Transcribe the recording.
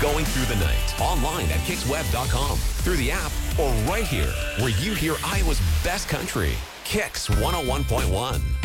going through the night, online at KixWeb.com, through the app, or right here where you hear Iowa's best country. Kix 101.1.